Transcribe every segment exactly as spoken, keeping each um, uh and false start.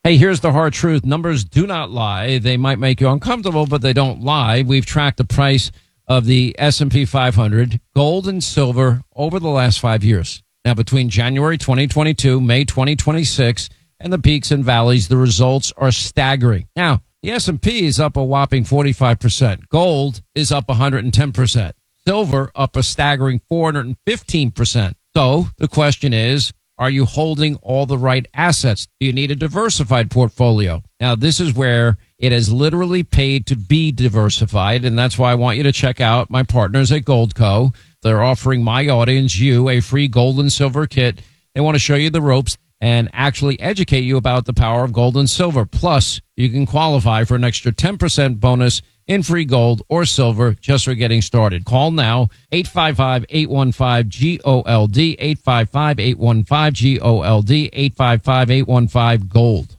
Hey, here's the hard truth. Numbers do not lie. They might make you uncomfortable, but they don't lie. We've tracked the price of the S and P five hundred, gold and silver, over the last five years. Now, between January twenty twenty-two, May twenty twenty-six, and the peaks and valleys, the results are staggering. Now, the S and P is up a whopping forty-five percent. Gold is up one hundred ten percent. Silver up a staggering four hundred fifteen percent. So the question is, are you holding all the right assets? Do you need a diversified portfolio? Now, this is where it has literally paid to be diversified, and that's why I want you to check out my partners at Goldco. They're offering my audience, you, a free gold and silver kit. They want to show you the ropes and actually educate you about the power of gold and silver. Plus, you can qualify for an extra ten percent bonus in free gold or silver just for getting started. Call now, eight five five, eight one five, G O L D, eight five five, eight one five, G O L D, eight five five, eight one five, GOLD.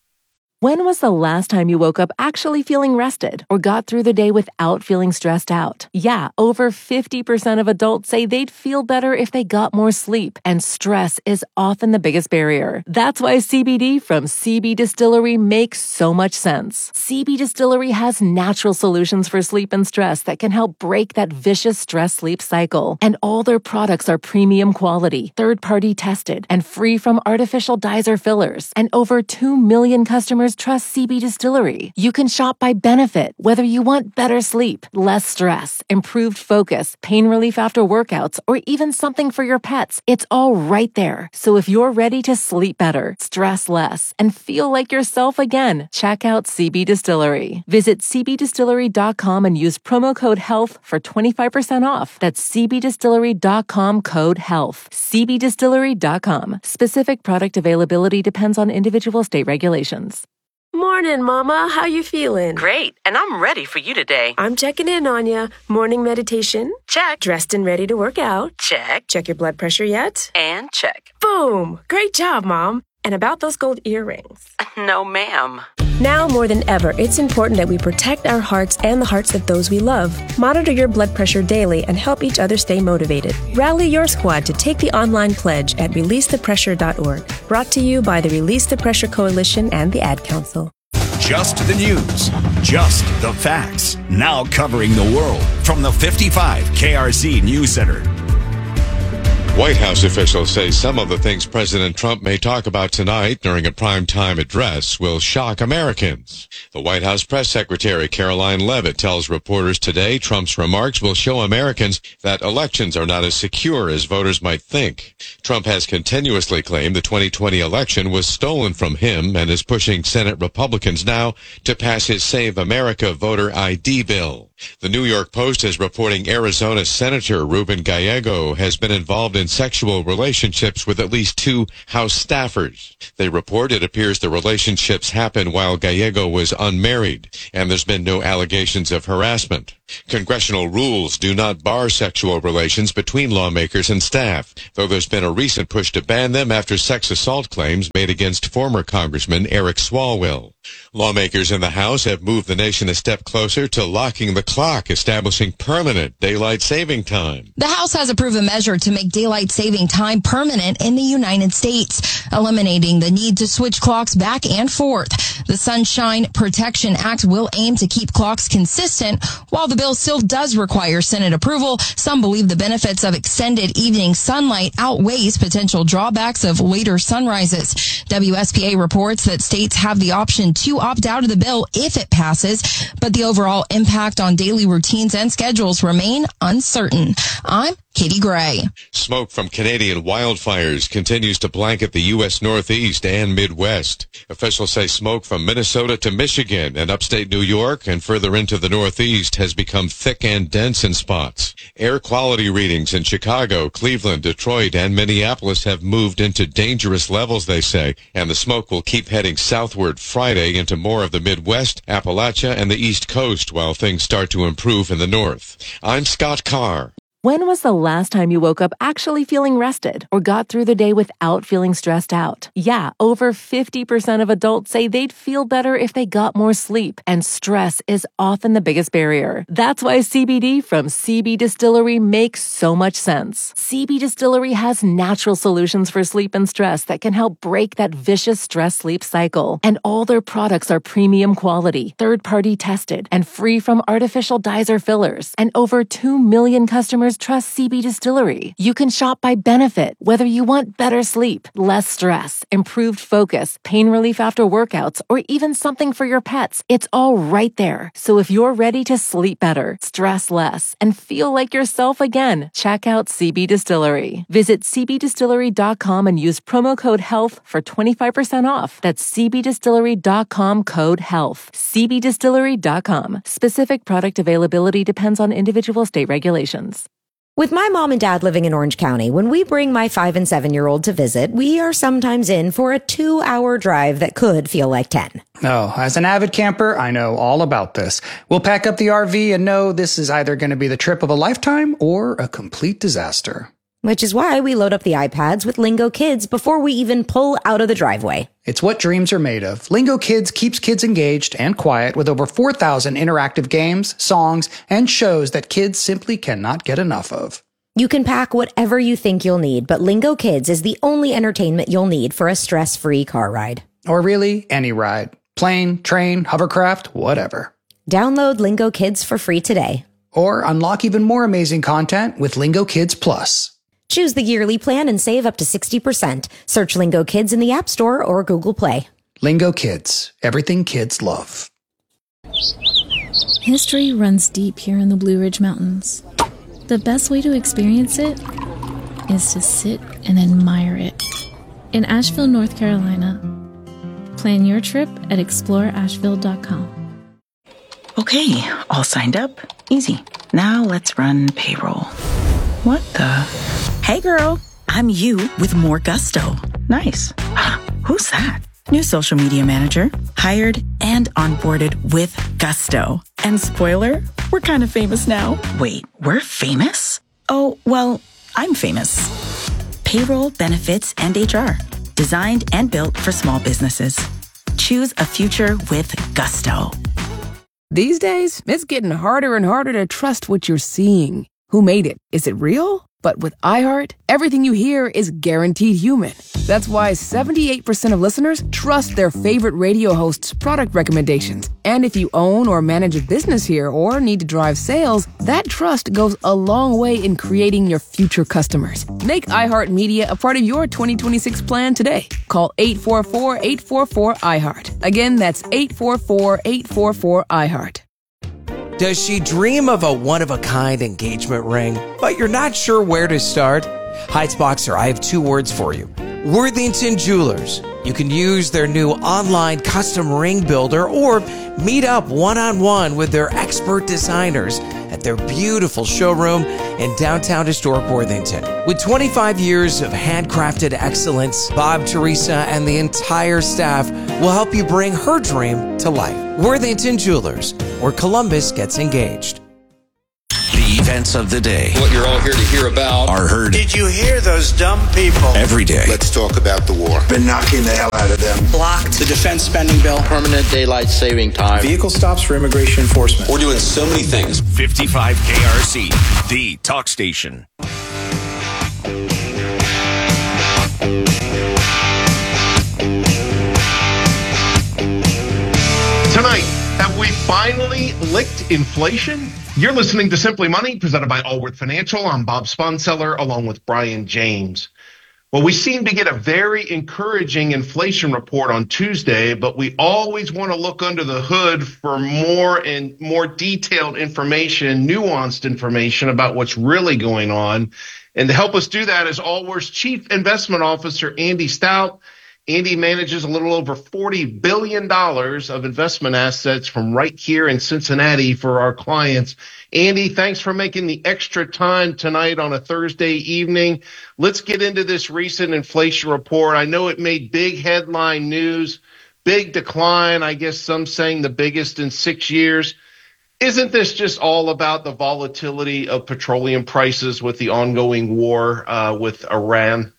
When was the last time you woke up actually feeling rested or got through the day without feeling stressed out? Yeah, over fifty percent of adults say they'd feel better if they got more sleep, and stress is often the biggest barrier. That's why C B D from C B Distillery makes so much sense. C B Distillery has natural solutions for sleep and stress that can help break that vicious stress-sleep cycle. And all their products are premium quality, third-party tested, and free from artificial dyes or fillers. And over two million customers trust C B Distillery. You can shop by benefit, whether you want better sleep, less stress, improved focus, pain relief after workouts, or even something for your pets. It's all right there. So if you're ready to sleep better, stress less, and feel like yourself again, check out C B Distillery. Visit C B distillery dot com and use promo code HEALTH for twenty-five percent off. That's C B distillery dot com, code HEALTH. C B distillery dot com. Specific product availability depends on individual state regulations. Morning, Mama. How you feeling? Great, and I'm ready for you today. I'm checking in on ya. Morning meditation? Check. Dressed and ready to work out? Check. Check your blood pressure yet? And check. Boom! Great job, Mom. And about those gold earrings? No, ma'am. Now more than ever, it's important that we protect our hearts and the hearts of those we love. Monitor your blood pressure daily and help each other stay motivated. Rally your squad to take the online pledge at release the pressure dot org. Brought to you by the Release the Pressure Coalition and the Ad Council. Just the news, just the facts. Now covering the world from the fifty-five K R Z News Center. White House officials say some of the things President Trump may talk about tonight during a primetime address will shock Americans. The White House press secretary Caroline Leavitt tells reporters today Trump's remarks will show Americans that elections are not as secure as voters might think. Trump has continuously claimed the twenty twenty election was stolen from him and is pushing Senate Republicans now to pass his Save America voter I D bill. The New York Post is reporting Arizona Senator Ruben Gallego has been involved in sexual relationships with at least two House staffers. They report it appears the relationships happened while Gallego was unmarried, and there's been no allegations of harassment. Congressional rules do not bar sexual relations between lawmakers and staff, though there's been a recent push to ban them after sex assault claims made against former Congressman Eric Swalwell. Lawmakers in the House have moved the nation a step closer to locking the clock, establishing permanent daylight saving time. The House has approved a measure to make daylight saving time permanent in the United States, eliminating the need to switch clocks back and forth. The Sunshine Protection Act will aim to keep clocks consistent. While the bill still does require Senate approval, some believe the benefits of extended evening sunlight outweighs potential drawbacks of later sunrises. W S P A reports that states have the option to opt out of the bill if it passes, but the overall impact on daily routines and schedules remain uncertain. I'm Katie Gray. Smoke from Canadian wildfires continues to blanket the U S Northeast and Midwest. Officials say smoke from Minnesota to Michigan and upstate New York and further into the Northeast has become thick and dense in spots. Air quality readings in Chicago, Cleveland, Detroit, and Minneapolis have moved into dangerous levels, they say, and the smoke will keep heading southward Friday into more of the Midwest, Appalachia, and the East Coast while things start to improve in the north. I'm Scott Carr. When was the last time you woke up actually feeling rested or got through the day without feeling stressed out? Yeah, over fifty percent of adults say they'd feel better if they got more sleep, and stress is often the biggest barrier. That's why C B D from C B Distillery makes so much sense. C B Distillery has natural solutions for sleep and stress that can help break that vicious stress-sleep cycle. And all their products are premium quality, third-party tested, and free from artificial dyes or fillers. And over two million customers trust C B Distillery. You can shop by benefit, whether you want better sleep, less stress, improved focus, pain relief after workouts, or even something for your pets. It's all right there. So if you're ready to sleep better, stress less, and feel like yourself again, check out C B Distillery. Visit c b distillery dot com and use promo code HEALTH for twenty-five percent off. That's c b distillery dot com code HEALTH. c b distillery dot com. Specific product availability depends on individual state regulations. With my mom and dad living in Orange County, when we bring my five and seven-year-old to visit, we are sometimes in for a two-hour drive that could feel like ten. Oh, as an avid camper, I know all about this. We'll pack up the R V and know this is either going to be the trip of a lifetime or a complete disaster. Which is why we load up the iPads with Lingo Kids before we even pull out of the driveway. It's what dreams are made of. Lingo Kids keeps kids engaged and quiet with over four thousand interactive games, songs, and shows that kids simply cannot get enough of. You can pack whatever you think you'll need, but Lingo Kids is the only entertainment you'll need for a stress-free car ride. Or really, any ride. Plane, train, hovercraft, whatever. Download Lingo Kids for free today. Or unlock even more amazing content with Lingo Kids Plus. Choose the yearly plan and save up to sixty percent. Search Lingo Kids in the App Store or Google Play. Lingo Kids. Everything kids love. History runs deep here in the Blue Ridge Mountains. The best way to experience it is to sit and admire it. In Asheville, North Carolina. Plan your trip at explore asheville dot com. Okay, all signed up. Easy. Now let's run payroll. What the? Hey girl, I'm you with more gusto. Nice. Who's that? New social media manager, hired and onboarded with gusto. And spoiler, we're kind of famous now. Wait, we're famous? Oh, well, I'm famous. Payroll, benefits, and H R. Designed and built for small businesses. Choose a future with gusto. These days, it's getting harder and harder to trust what you're seeing. Who made it? Is it real? But with iHeart, everything you hear is guaranteed human. That's why seventy-eight percent of listeners trust their favorite radio hosts' product recommendations. And if you own or manage a business here or need to drive sales, that trust goes a long way in creating your future customers. Make iHeartMedia a part of your twenty twenty-six plan today. Call eight four four, eight four four, iHeart. Again, that's eight four four, eight four four, iHeart. Does she dream of a one-of-a-kind engagement ring, but you're not sure where to start? Heights Boxer, I have two words for you. Worthington Jewelers. You can use their new online custom ring builder or meet up one-on-one with their expert designers at their beautiful showroom in downtown historic Worthington. With twenty-five years of handcrafted excellence, Bob, Teresa, and the entire staff will help you bring her dream to life. Worthington Jewelers, where Columbus gets engaged. The events of the day. What you're all here to hear about are heard. Did you hear those dumb people? Every day. Let's talk about the war. Been knocking the hell out of them. Blocked. The defense spending bill, permanent daylight saving time, Vehicle stops for immigration enforcement. We're doing so many things. fifty-five K R C, the talk station. Tonight, have we finally licked inflation? You're listening to Simply Money, presented by Allworth Financial. I'm Bob Spunseller, along with Brian James. Well, we seem to get a very encouraging inflation report on Tuesday, but we always want to look under the hood for more and more detailed information, nuanced information about what's really going on. And to help us do that is Allworth's Chief Investment Officer, Andy Stout. Andy manages a little over forty billion dollars of investment assets from right here in Cincinnati for our clients. Andy, thanks for making the extra time tonight on a Thursday evening. Let's get into this recent inflation report. I know it made big headline news, big decline, I guess some saying the biggest in six years. Isn't this just all about the volatility of petroleum prices with the ongoing war uh, with Iran?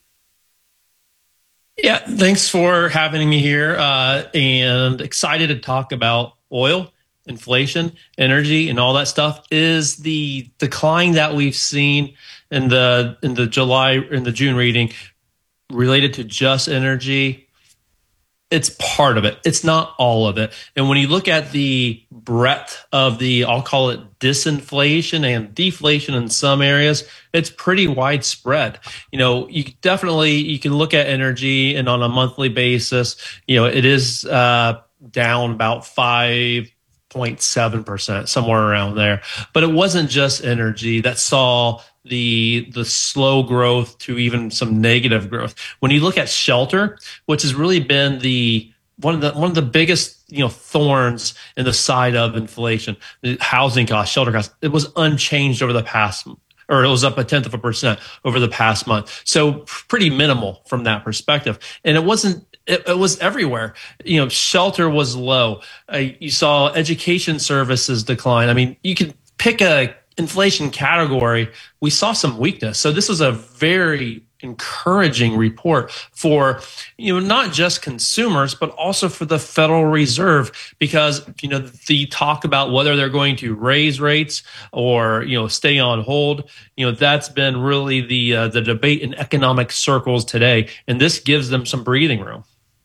Yeah, thanks for having me here, uh, and excited to talk about oil, inflation, energy, and all that stuff. Is the decline that we've seen in the in the July in the June reading related to just energy? It's part of it. It's not all of it. And when you look at the breadth of the, I'll call it disinflation and deflation in some areas, it's pretty widespread. You know, you definitely, you can look at energy, and on a monthly basis, you know, it is uh, down about five point seven percent, somewhere around there. But it wasn't just energy that saw the the slow growth to even some negative growth. When you look at shelter, which has really been the one of the one of the biggest, you know, thorns in the side of inflation, the housing costs, shelter costs, it was unchanged over the past, or it was up a tenth of a percent over the past month. So pretty minimal from that perspective. And it wasn't, it, it was everywhere. You know, shelter was low. Uh, you saw education services decline. I mean, you could pick a inflation category. We saw some weakness. So this was a very encouraging report for, you know, not just consumers, but also for the Federal Reserve, because, you know, the talk about whether they're going to raise rates or, you know, stay on hold, you know, that's been really the uh, the debate in economic circles today. And this gives them some breathing room.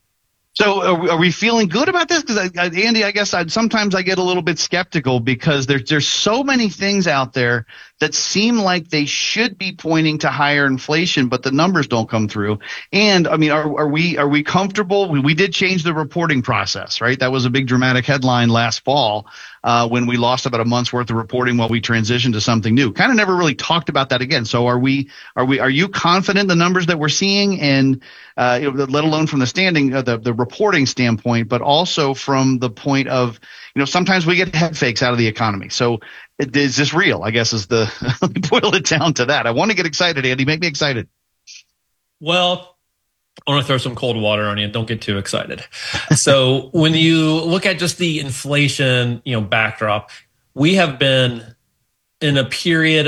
So are we, are we feeling good about this? Because, Andy, I guess I'd, sometimes I get a little bit skeptical because there's there's so many things out there that seem like they should be pointing to higher inflation, but the numbers don't come through. And I mean, are, are we are we comfortable? We, we did change the reporting process, right? That was a big dramatic headline last fall uh, when we lost about a month's worth of reporting while we transitioned to something new. Kind of never really talked about that again. So are we are we are you confident in the numbers that we're seeing, and uh, you know, let alone from the standing uh, the the reporting standpoint, but also from the point of, you know, sometimes we get head fakes out of the economy. So is this real? I guess is the boil it down to that. I want to get excited, Andy. Make me excited. Well, I want to throw some cold water on you. Don't get too excited. So when you look at just the inflation, you know, backdrop, we have been in a period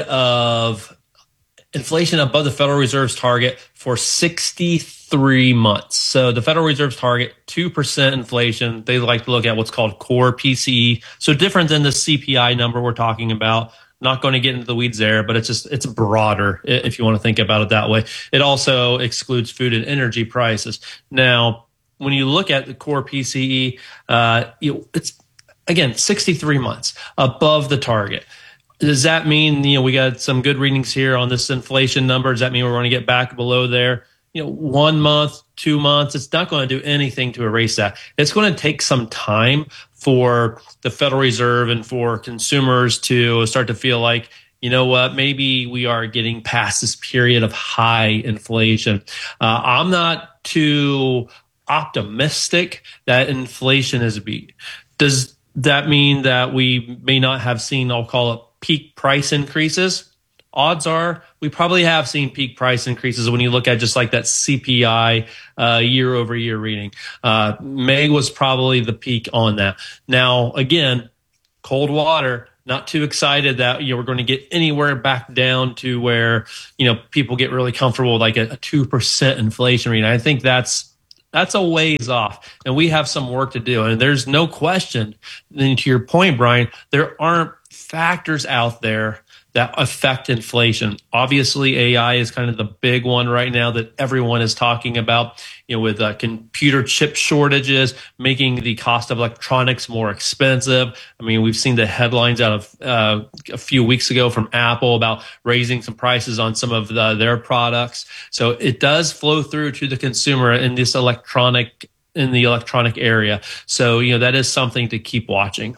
of inflation above the Federal Reserve's target for sixty-three months. So the Federal Reserve's target, two percent inflation. They like to look at what's called core P C E. So different than the C P I number we're talking about. Not going to get into the weeds there, but it's just, it's broader if you want to think about it that way. It also excludes food and energy prices. Now, when you look at the core P C E, uh, you know, it's, again, sixty-three months above the target. Does that mean, you know, we got some good readings here on this inflation number? Does that mean we're going to get back below there? You know, one month, two months, it's not going to do anything to erase that. It's going to take some time for the Federal Reserve and for consumers to start to feel like, you know what, maybe we are getting past this period of high inflation. Uh, I'm not too optimistic that inflation is beat. Does that mean that we may not have seen, I'll call it, peak price increases? Odds are we probably have seen peak price increases when you look at just like that C P I uh, year over year reading. Uh, May was probably the peak on that. Now, again, cold water, not too excited that, you know, we're going to get anywhere back down to where, you know, people get really comfortable with like a, a two percent inflation rate. I think that's That's a ways off, and we have some work to do. And there's no question, and to your point, Brian, there aren't factors out there that affect inflation. Obviously, A I is kind of the big one right now that everyone is talking about, you know, with uh, computer chip shortages, making the cost of electronics more expensive. I mean, we've seen the headlines out of uh, a few weeks ago from Apple about raising some prices on some of the, their products. So it does flow through to the consumer in this electronic, in the electronic area. So, you know, that is something to keep watching.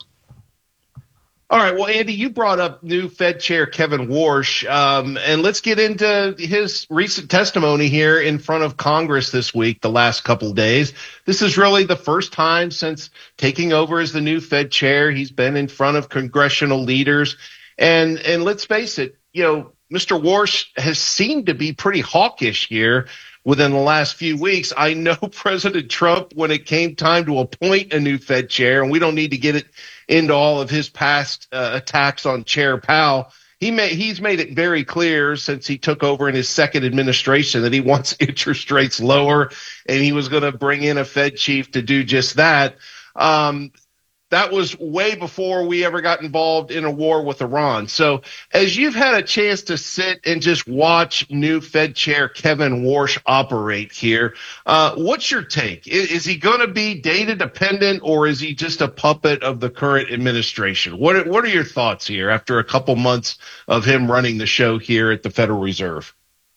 All right. Well, Andy, you brought up new Fed Chair Kevin Warsh, um, and let's get into his recent testimony here in front of Congress this week, the last couple of days. This is really the first time since taking over as the new Fed Chair. He's been in front of congressional leaders. And, and let's face it, you know, Mister Warsh has seemed to be pretty hawkish here within the last few weeks. I know President Trump, when it came time to appoint a new Fed chair, and we don't need to get it into all of his past uh, attacks on Chair Powell, he may, he's made it very clear since he took over in his second administration that he wants interest rates lower, and he was going to bring in a Fed chief to do just that. Um, That was way before we ever got involved in a war with Iran. So as you've had a chance to sit and just watch new Fed Chair Kevin Warsh operate here, uh, what's your take? Is, is he going to be data dependent, or is he just a puppet of the current administration? What are, what are your thoughts here after a couple months of him running the show here at the Federal Reserve?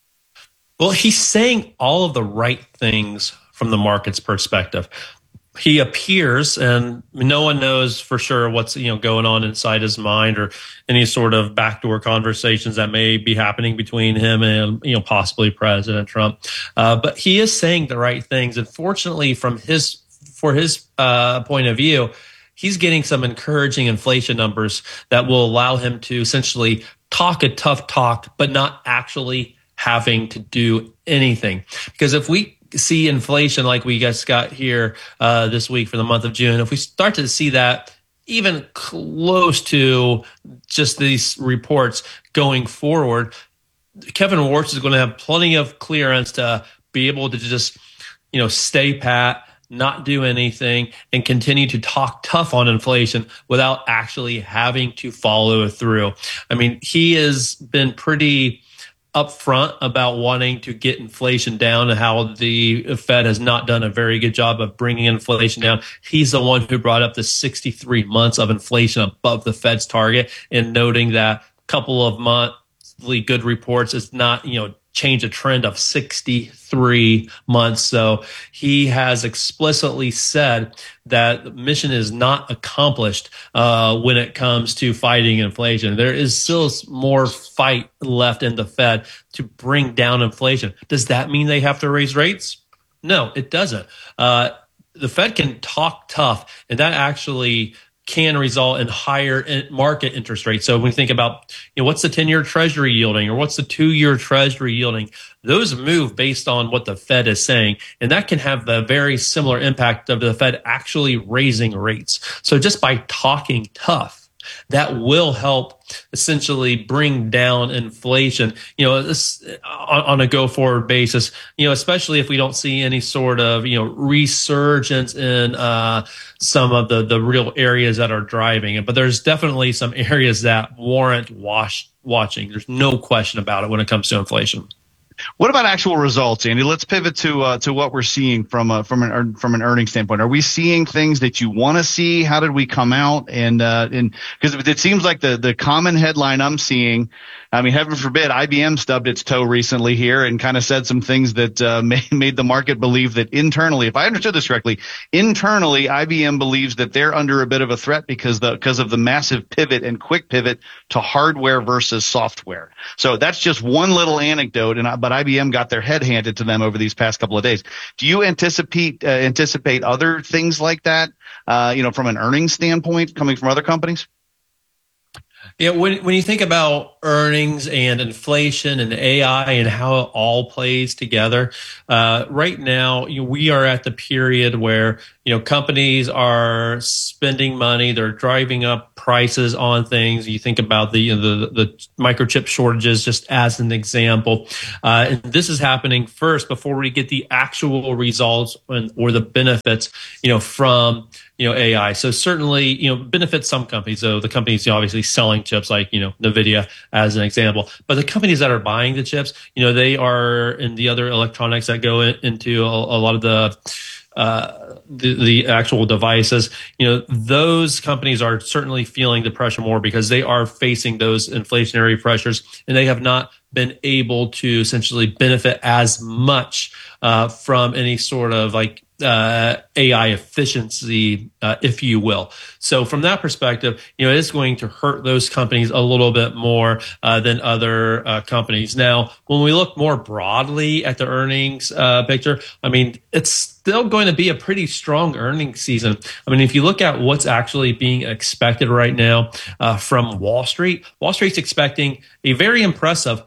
Well, he's saying all of the right things from the market's perspective. He appears, and no one knows for sure what's you know going on inside his mind, or any sort of backdoor conversations that may be happening between him and you know possibly President Trump. Uh, but he is saying the right things, and fortunately, from his for his uh, point of view, he's getting some encouraging inflation numbers that will allow him to essentially talk a tough talk, but not actually having to do anything. Because if we see inflation like we just got here uh, this week for the month of June, if we start to see that even close to just these reports going forward, Kevin Warsh is going to have plenty of clearance to be able to just, you know, stay pat, not do anything, and continue to talk tough on inflation without actually having to follow through. I mean, he has been pretty upfront about wanting to get inflation down and how the Fed has not done a very good job of bringing inflation down. He's the one who brought up the sixty-three months of inflation above the Fed's target, and noting that a couple of monthly good reports is not, you know, change a trend of sixty-three months. So he has explicitly said that the mission is not accomplished uh, when it comes to fighting inflation. There is still more fight left in the Fed to bring down inflation. Does that mean they have to raise rates? No, it doesn't. Uh, the Fed can talk tough, and that actually can result in higher market interest rates. So when we think about, you know, what's the ten-year Treasury yielding, or what's the two-year Treasury yielding, those move based on what the Fed is saying. And that can have a very similar impact of the Fed actually raising rates. So just by talking tough, that will help essentially bring down inflation, you know, this, on, on a go-forward basis, you know, especially if we don't see any sort of, you know, resurgence in uh, some of the, the real areas that are driving it. But there's definitely some areas that warrant wash, watching. There's no question about it when it comes to inflation. What about actual results, Andy? Let's pivot to uh, to what we're seeing from a, from an from an earnings standpoint. Are we seeing things that you want to see? How did we come out? And uh, and because it seems like the the common headline I'm seeing, I mean, heaven forbid, I B M stubbed its toe recently here and kind of said some things that uh, made, made the market believe that internally, if I understood this correctly, internally I B M believes that they're under a bit of a threat because the because of the massive pivot and quick pivot to hardware versus software. So that's just one little anecdote, and I, but I B M got their head handed to them over these past couple of days. Do you anticipate uh, anticipate other things like that? Uh, you know, from an earnings standpoint, coming from other companies? Yeah, when when you think about earnings and inflation and A I and how it all plays together, uh, right now you know, we are at the period where you know companies are spending money, they're driving up prices on things. You think about the you know, the, the microchip shortages, just as an example, uh, and this is happening first before we get the actual results and, or the benefits, you know, from you know A I. So certainly, you know, benefits some companies. So the companies you know, obviously selling chips, like you know NVIDIA as an example, but the companies that are buying the chips, you know, they are in the other electronics that go in, into a, a lot of the. Uh, the, the actual devices, you know, those companies are certainly feeling the pressure more because they are facing those inflationary pressures, and they have not been able to essentially benefit as much uh, from any sort of like uh, A I efficiency, uh, if you will. So from that perspective, you know, it is going to hurt those companies a little bit more uh, than other uh, companies. Now, when we look more broadly at the earnings uh, picture, I mean, it's still going to be a pretty strong earnings season. I mean, if you look at what's actually being expected right now uh, from Wall Street, Wall Street's expecting a very impressive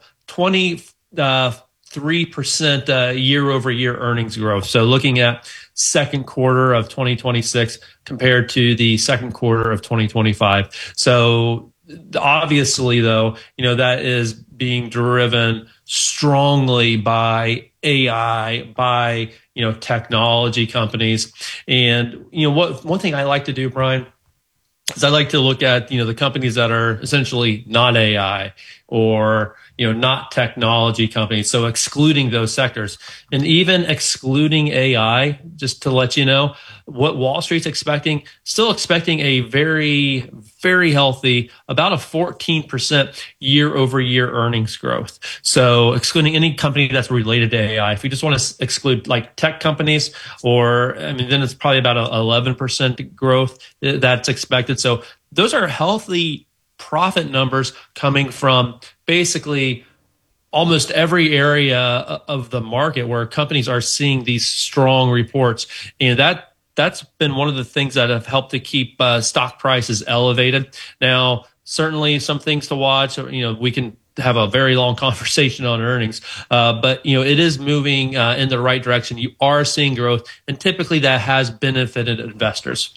twenty-three percent uh, year over year earnings growth. So looking at second quarter of twenty twenty-six compared to the second quarter of twenty twenty-five. So obviously, though, you know, that is being driven strongly by A I, by, you know, technology companies. And, you know, what one thing I like to do, Brian, is I like to look at, you know, the companies that are essentially not A I or, you know, not technology companies. So excluding those sectors, and even excluding A I, just to let you know, what Wall Street's expecting, still expecting a very, very healthy, about a fourteen percent year over year earnings growth. So excluding any company that's related to A I, if we just want to exclude like tech companies, or, I mean, then it's probably about a eleven percent growth that's expected. So those are healthy profit numbers coming from basically almost every area of the market where companies are seeing these strong reports. And that that's been one of the things that have helped to keep uh, stock prices elevated. Now, certainly some things to watch. You know, we can have a very long conversation on earnings, uh, but you know, it is moving uh, in the right direction. You are seeing growth, and typically that has benefited investors.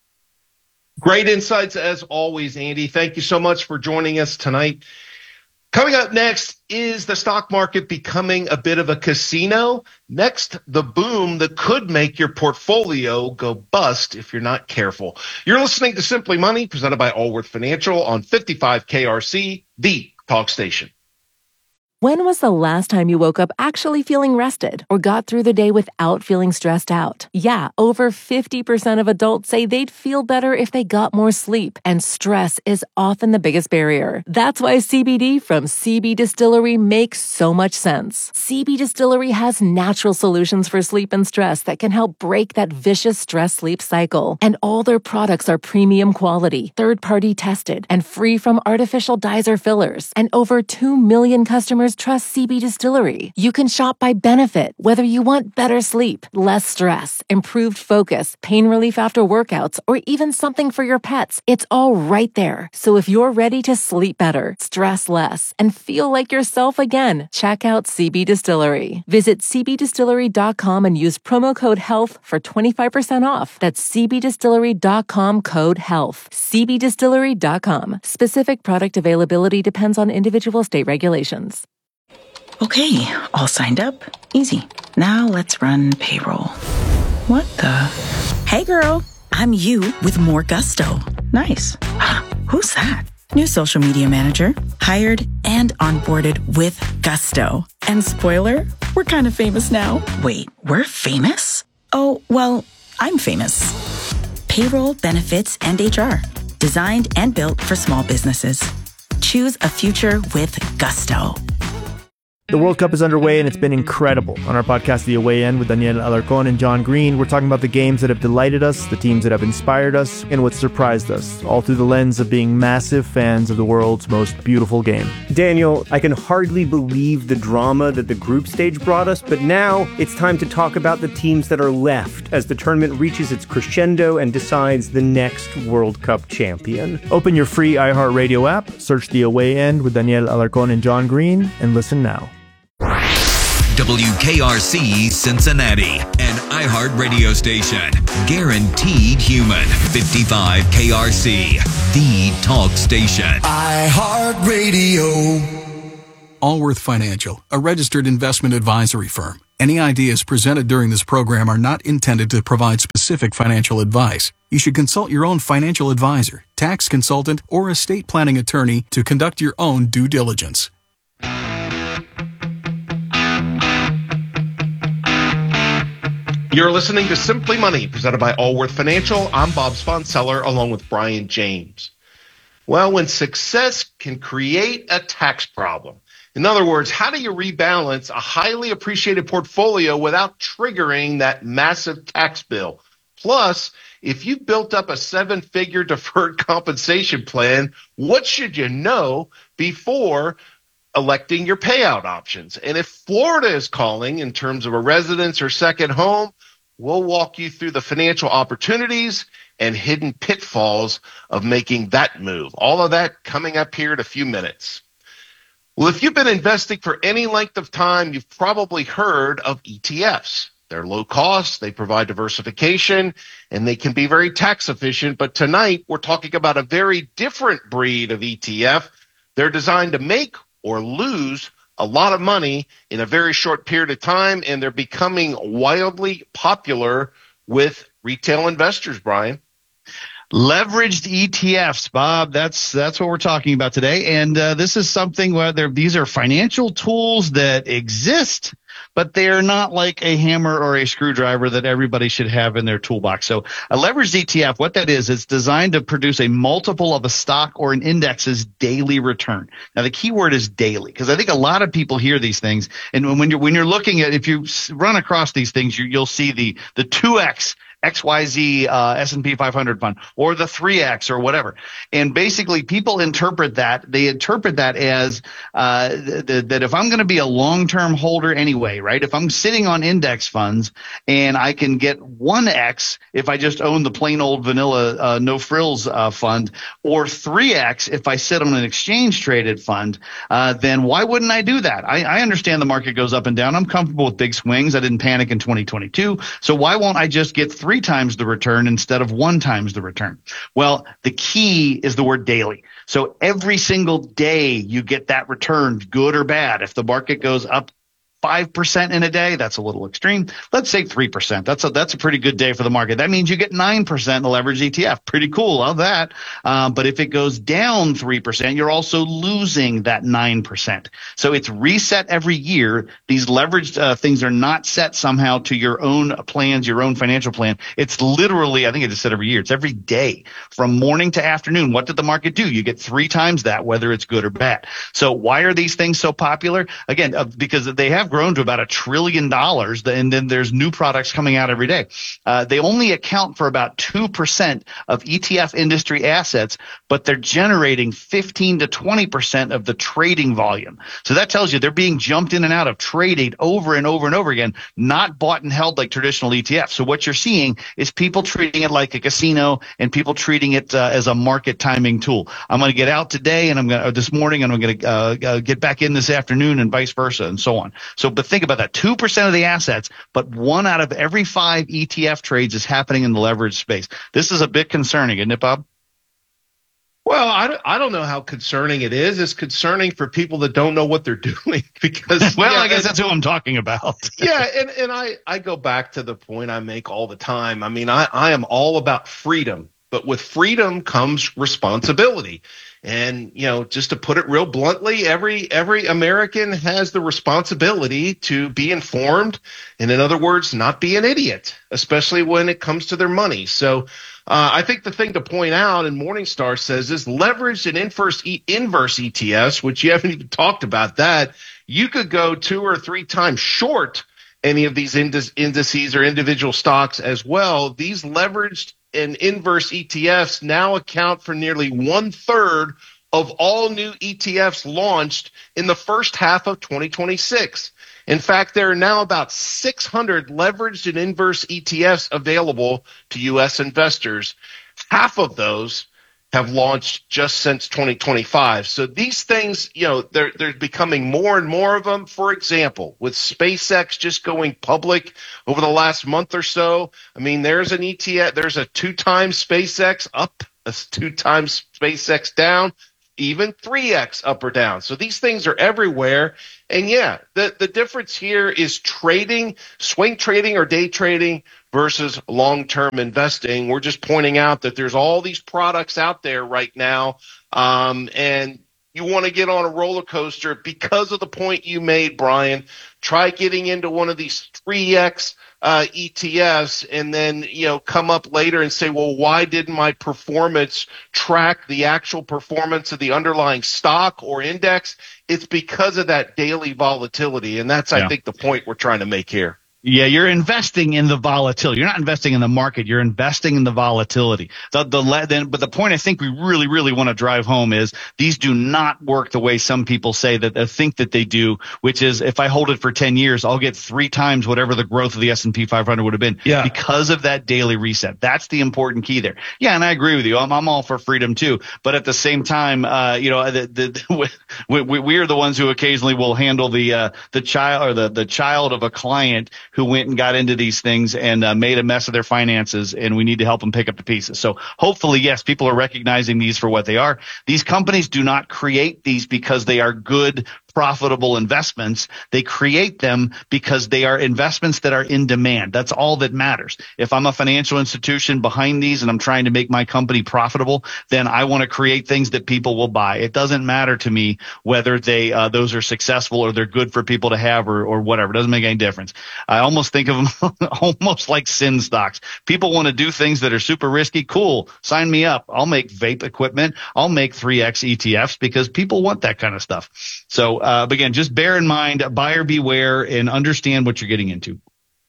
Great insights as always, Andy. Thank you so much for joining us tonight. Coming up next, is the stock market becoming a bit of a casino? Next, the boom that could make your portfolio go bust if you're not careful. You're listening to Simply Money, presented by Allworth Financial on fifty-five K R C, the talk station. When was the last time you woke up actually feeling rested or got through the day without feeling stressed out? Yeah, over fifty percent of adults say they'd feel better if they got more sleep, and stress is often the biggest barrier. That's why C B D from C B Distillery makes so much sense. C B Distillery has natural solutions for sleep and stress that can help break that vicious stress-sleep cycle. And all their products are premium quality, third-party tested, and free from artificial dyes or fillers. And over two million customers trust C B Distillery. You can shop by benefit, whether you want better sleep, less stress, improved focus, pain relief after workouts, or even something for your pets. It's all right there. So if you're ready to sleep better, stress less, and feel like yourself again, check out C B Distillery. Visit c b distillery dot com and use promo code HEALTH for twenty-five percent off. That's c b distillery dot com, code HEALTH. c b distillery dot com. Specific product availability depends on individual state regulations. Okay, all signed up. Easy. Now let's run payroll. What the? Hey girl, I'm you with more gusto. Nice. Who's that? New social media manager, hired and onboarded with gusto. And spoiler, we're kind of famous now. Wait, we're famous? Oh, well, I'm famous. Payroll, benefits, and H R. Designed and built for small businesses. Choose a future with gusto. The World Cup is underway, and it's been incredible. On our podcast, The Away End, with Daniel Alarcón and John Green, we're talking about the games that have delighted us, the teams that have inspired us, and what surprised us, all through the lens of being massive fans of the world's most beautiful game. Daniel, I can hardly believe the drama that the group stage brought us, but now it's time to talk about the teams that are left as the tournament reaches its crescendo and decides the next World Cup champion. Open your free iHeartRadio app, search The Away End with Daniel Alarcón and John Green, and listen now. W K R C Cincinnati, an iHeart radio station. Guaranteed human. fifty-five K R C, the talk station. iHeart Radio. Allworth Financial, a registered investment advisory firm. Any ideas presented during this program are not intended to provide specific financial advice. You should consult your own financial advisor, tax consultant, or estate planning attorney to conduct your own due diligence. You're listening to Simply Money, presented by Allworth Financial. I'm Bob Sponseller, along with Brian James. Well, when success can create a tax problem, In other words, how do you rebalance a highly appreciated portfolio without triggering that massive tax bill? Plus, if you built up a seven-figure deferred compensation plan, what should you know before electing your payout options? And if Florida is calling in terms of a residence or second home, we'll walk you through the financial opportunities and hidden pitfalls of making that move. All of that coming up here in a few minutes. Well, if you've been investing for any length of time, you've probably heard of E T Fs. They're low cost, they provide diversification, and they can be very tax efficient. But tonight, we're talking about a very different breed of E T F. They're designed to make or lose a lot of money in a very short period of time, and they're becoming wildly popular with retail investors, Brian. Leveraged E T Fs, Bob. That's that's what we're talking about today. And uh, this is something where these are financial tools that exist, but they are not like a hammer or a screwdriver that everybody should have in their toolbox. So a leveraged E T F, what that is, it's designed to produce a multiple of a stock or an index's daily return. Now, the key word is daily, because I think a lot of people hear these things. And when you're when you're looking at, if you run across these things, you, you'll see the the two X X Y Z uh, S and P five hundred fund or the three X or whatever. And basically people interpret that. They interpret that as uh, th- th- that if I'm going to be a long-term holder anyway, right, if I'm sitting on index funds and I can get one X if I just own the plain old vanilla uh, no frills uh, fund, or three X if I sit on an exchange traded fund, uh, then why wouldn't I do that? I, I understand the market goes up and down. I'm comfortable with big swings. I didn't panic in twenty twenty-two. So why won't I just get three times the return instead of one times the return? Well, the key is the word daily. So every single day you get that return, good or bad. If the market goes up five percent in a day, that's a little extreme. Let's say three percent. That's a, that's a pretty good day for the market. That means you get nine percent in the leveraged E T F. Pretty cool. Love that. Um, but if it goes down three percent, you're also losing that nine percent. So it's reset every year. These leveraged uh, things are not set somehow to your own plans, your own financial plan. It's literally, I think I just said every year, it's every day from morning to afternoon. What did the market do? You get three times that, whether it's good or bad. So why are these things so popular? Again, uh, because they have grown to about a trillion dollars, and then there's new products coming out every day. Uh, they only account for about two percent of E T F industry assets, but they're generating fifteen to twenty percent of the trading volume. So that tells you they're being jumped in and out of trading over and over and over again, not bought and held like traditional E T Fs. So what you're seeing is people treating it like a casino and people treating it uh, as a market timing tool. I'm going to get out today and I'm going to, this morning, and I'm going to uh, uh, get back in this afternoon, and vice versa, and so on. So, but think about that, two percent of the assets, but one out of every five E T F trades is happening in the leverage space. This is a bit concerning, isn't it, Bob? Well, I don't, I don't know how concerning it is. It's concerning for people that don't know what they're doing because, well, yeah, I guess and, that's who I'm talking about. yeah. And, and I, I go back to the point I make all the time. I mean, I, I am all about freedom, but with freedom comes responsibility. And, you know, just to put it real bluntly, every every American has the responsibility to be informed, and in other words, not be an idiot, especially when it comes to their money. So uh, I think the thing to point out, and Morningstar says, is leveraged and inverse, e- inverse E T Fs, which you haven't even talked about that. You could go two or three times short any of these indices or individual stocks as well. These leveraged and inverse E T Fs now account for nearly one third of all new E T Fs launched in the first half of twenty twenty-six. In fact, there are now about six hundred leveraged and inverse E T Fs available to U S investors. Half of those have launched just since twenty twenty-five. So these things, you know, they're, they're becoming more and more of them. For example, with SpaceX just going public over the last month or so, I mean, there's an E T F, there's a two times SpaceX up, a two times SpaceX down, even three X up or down. So these things are everywhere. And yeah, the, the difference here is trading, swing trading or day trading versus long-term investing. We're just pointing out that there's all these products out there right now. Um, and you want to get on a roller coaster because of the point you made, Brian. Try getting into one of these three X uh, E T Fs and then, you know, come up later and say, well, why didn't my performance track the actual performance of the underlying stock or index? It's because of that daily volatility. And that's, yeah. I think, the point we're trying to make here. Yeah, you're investing in the volatility. You're not investing in the market. You're investing in the volatility. The, the, then, but the point I think we really, really want to drive home is these do not work the way some people say that they think that they do, which is if I hold it for ten years, I'll get three times whatever the growth of the S and P five hundred would have been yeah. because of that daily reset. That's the important key there. Yeah, and I agree with you. I'm, I'm all for freedom too. But at the same time, uh, you know, the, the, we, we, we are the ones who occasionally will handle the uh, the child or the, the child of a client who went and got into these things and uh, made a mess of their finances, and we need to help them pick up the pieces. So hopefully, yes, people are recognizing these for what they are. These companies do not create these because they are good, profitable investments. They create them because they are investments that are in demand. That's all that matters. If I'm a financial institution behind these and I'm trying to make my company profitable, then I want to create things that people will buy. It doesn't matter to me whether they uh, those are successful or they're good for people to have or, or whatever. It doesn't make any difference. I almost think of them almost like sin stocks. People want to do things that are super risky. Cool. Sign me up. I'll make vape equipment. I'll make three X E T Fs because people want that kind of stuff. So, uh, but again, just bear in mind, buyer beware and understand what you're getting into.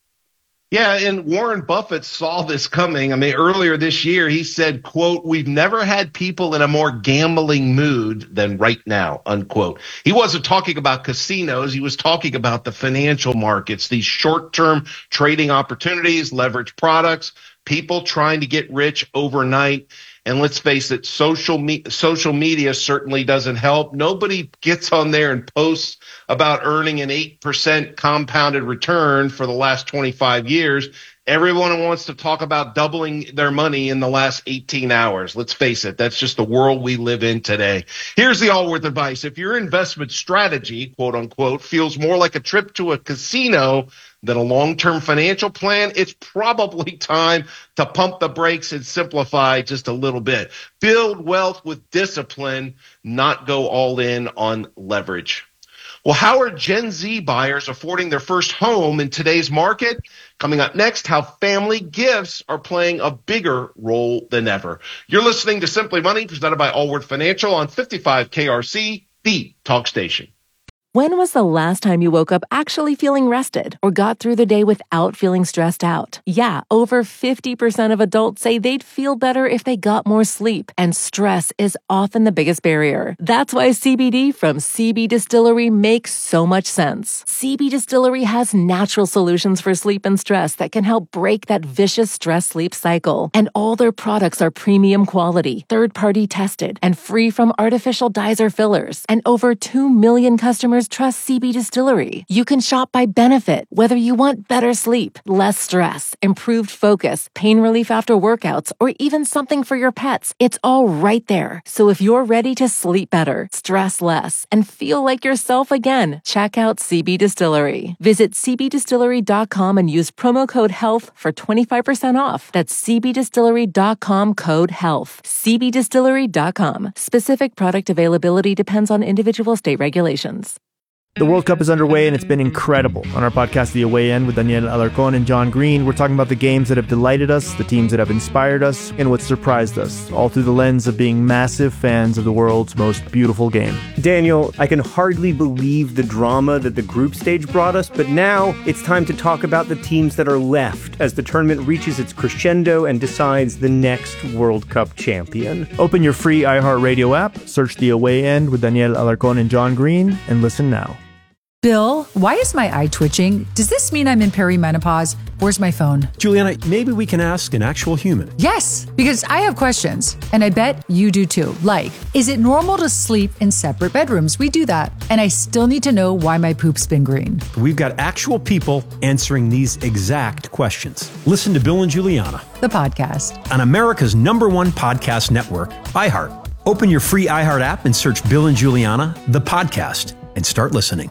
Yeah, and Warren Buffett saw this coming. I mean, earlier this year, he said, quote, "We've never had people in a more gambling mood than right now," unquote. He wasn't talking about casinos. He was talking about the financial markets, these short-term trading opportunities, leverage products, people trying to get rich overnight. And let's face it, social me- social media certainly doesn't help. Nobody gets on there and posts about earning an eight percent compounded return for the last twenty-five years. Everyone wants to talk about doubling their money in the last eighteen hours. Let's face it, that's just the world we live in today. Here's the Allworth advice. If your investment strategy, quote unquote, feels more like a trip to a casino than a long-term financial plan, it's probably time to pump the brakes and simplify just a little bit. Build wealth with discipline, not go all in on leverage. Well, how are Gen Z buyers affording their first home in today's market? Coming up next, how family gifts are playing a bigger role than ever. You're listening to Simply Money, presented by Allworth Financial on fifty-five K R C, the talk station. When was the last time you woke up actually feeling rested or got through the day without feeling stressed out? Yeah, over fifty percent of adults say they'd feel better if they got more sleep, and stress is often the biggest barrier. That's why C B D from C B Distillery makes so much sense. C B Distillery has natural solutions for sleep and stress that can help break that vicious stress-sleep cycle. And all their products are premium quality, third-party tested, and free from artificial dyes or fillers. And over two million customers trust C B Distillery. You can shop by benefit, whether you want better sleep, less stress, improved focus, pain relief after workouts, or even something for your pets. It's all right there. So if you're ready to sleep better, stress less, and feel like yourself again, check out C B Distillery. Visit c b distillery dot com and use promo code HEALTH for twenty-five percent off. That's c b distillery dot com code HEALTH. c b distillery dot com. Specific product availability depends on individual state regulations. The World Cup is underway, and it's been incredible. On our podcast, The Away End, with Daniel Alarcon and John Green, we're talking about the games that have delighted us, the teams that have inspired us, and what surprised us, all through the lens of being massive fans of the world's most beautiful game. Daniel, I can hardly believe the drama that the group stage brought us, but now it's time to talk about the teams that are left as the tournament reaches its crescendo and decides the next World Cup champion. Open your free iHeartRadio app, search The Away End with Daniel Alarcon and John Green, and listen now. Bill, why is my eye twitching? Does this mean I'm in perimenopause? Where's my phone? Juliana, maybe we can ask an actual human. Yes, because I have questions, and I bet you do too. Like, is it normal to sleep in separate bedrooms? We do that. And I still need to know why my poop's been green. We've got actual people answering these exact questions. Listen to Bill and Juliana, the podcast, on America's number one podcast network, iHeart. Open your free iHeart app and search Bill and Juliana, the podcast, and start listening.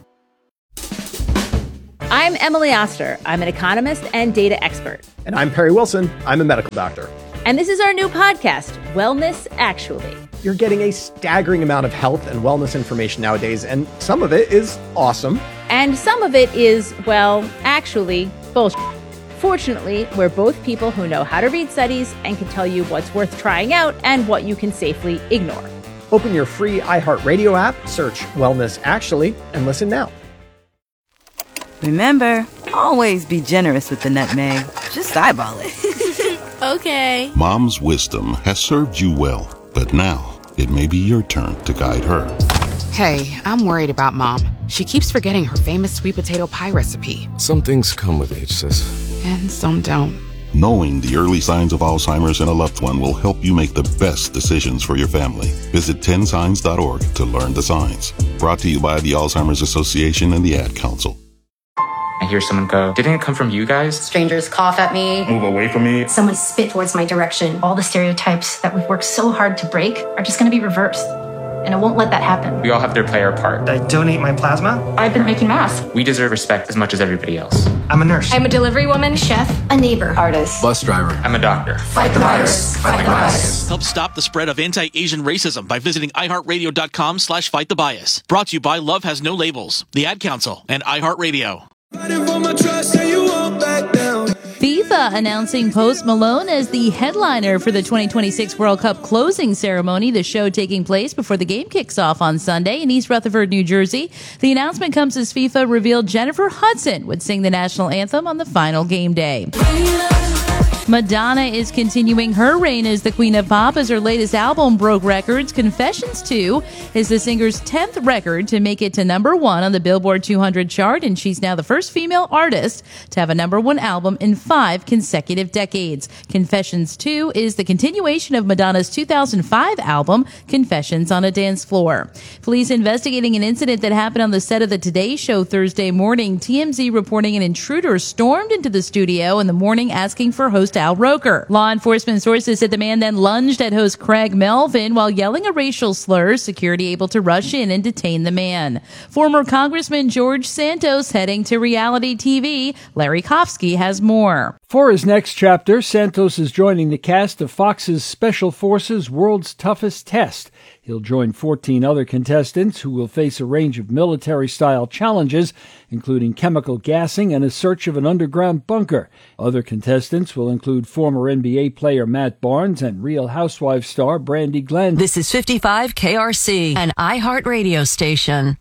I'm Emily Oster. I'm an economist and data expert. And I'm Perry Wilson. I'm a medical doctor. And this is our new podcast, Wellness Actually. You're getting a staggering amount of health and wellness information nowadays, and some of it is awesome. And some of it is, well, actually, bullshit. Fortunately, we're both people who know how to read studies and can tell you what's worth trying out and what you can safely ignore. Open your free iHeartRadio app, search Wellness Actually, and listen now. Remember, always be generous with the nutmeg. Just eyeball it. Okay. Mom's wisdom has served you well, but now it may be your turn to guide her. Hey, I'm worried about Mom. She keeps forgetting her famous sweet potato pie recipe. Some things come with age, sis. And some don't. Knowing the early signs of Alzheimer's in a loved one will help you make the best decisions for your family. Visit ten signs dot org to learn the signs. Brought to you by the Alzheimer's Association and the Ad Council. I hear someone go, "Didn't it come from you guys?" Strangers cough at me. Move away from me. Someone spit towards my direction. All the stereotypes that we've worked so hard to break are just going to be reversed. And I won't let that happen. We all have to play our part. I donate my plasma. I've been making masks. We deserve respect as much as everybody else. I'm a nurse. I'm a delivery woman, chef, a neighbor, artist. Bus driver. I'm a doctor. Fight the virus. Fight the bias. Help stop the spread of anti-Asian racism by visiting iHeartRadio.com slash fight the bias. Brought to you by Love Has No Labels, the Ad Council, and iHeartRadio. FIFA announcing Post Malone as the headliner for the twenty twenty-six World Cup closing ceremony, the show taking place before the game kicks off on Sunday in East Rutherford, New Jersey. The announcement comes as FIFA revealed Jennifer Hudson would sing the national anthem on the final game day. Madonna is continuing her reign as the Queen of Pop as her latest album broke records. Confessions two is the singer's tenth record to make it to number one on the Billboard two hundred chart, and she's now the first female artist to have a number one album in five consecutive decades. Confessions two is the continuation of Madonna's two thousand five album, Confessions on a Dance Floor. Police investigating an incident that happened on the set of the Today Show Thursday morning. T M Z reporting an intruder stormed into the studio in the morning asking for host Al Roker. Law enforcement sources said the man then lunged at host Craig Melvin while yelling a racial slur. Security able to rush in and detain the man. Former Congressman George Santos heading to reality T V. Larry Kofsky has more. For his next chapter, Santos is joining the cast of Fox's Special Forces World's Toughest Test. He'll join fourteen other contestants who will face a range of military-style challenges, including chemical gassing and a search of an underground bunker. Other contestants will include former N B A player Matt Barnes and Real Housewives star Brandi Glenn. This is fifty-five K R C, an iHeart radio station.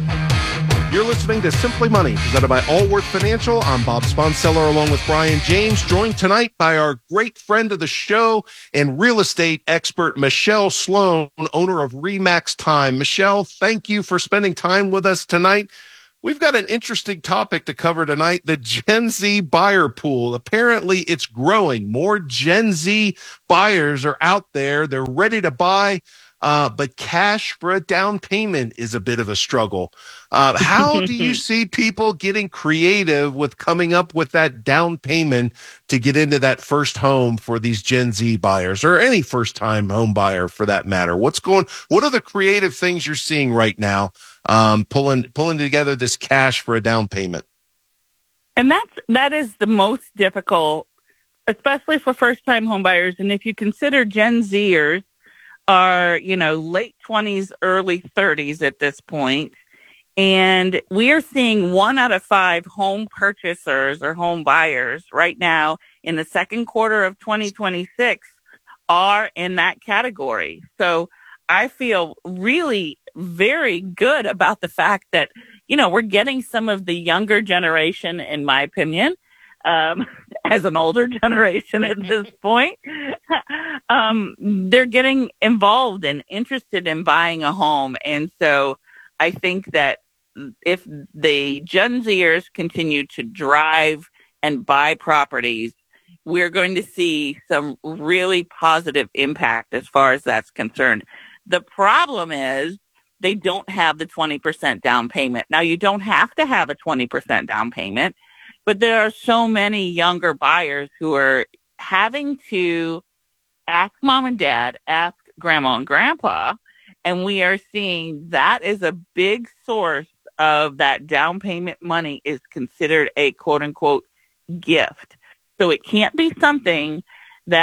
You're listening to Simply Money, presented by Allworth Financial. I'm Bob Sponseller, along with Brian James, joined tonight by our great friend of the show and real estate expert, Michelle Sloan, owner of Remax Time. Michelle, thank you for spending time with us tonight. We've got an interesting topic to cover tonight, the Gen Z buyer pool. Apparently, it's growing. More Gen Z buyers are out there. They're ready to buy. Uh, but cash for a down payment is a bit of a struggle. Uh, how do you see people getting creative with coming up with that down payment to get into that first home for these Gen Z buyers, or any first-time home buyer for that matter? What's going? What are the creative things you're seeing right now, um, pulling pulling together this cash for a down payment? And that's that is the most difficult, especially for first-time home buyers. And if you consider Gen Zers are, you know, late twenties, early thirties at this point. And we are seeing one out of five home purchasers or home buyers right now in the second quarter of twenty twenty-six are in that category. So I feel really very good about the fact that, you know, we're getting some of the younger generation, in my opinion, Um, as an older generation at this point, um, they're getting involved and interested in buying a home. And so I think that if the Gen Zers continue to drive and buy properties, we're going to see some really positive impact as far as that's concerned. The problem is they don't have the twenty percent down payment. Now, you don't have to have a twenty percent down payment. But there are so many younger buyers who are having to ask mom and dad, ask grandma and grandpa, and we are seeing that is a big source of that down payment money is considered a quote-unquote gift. So it can't be something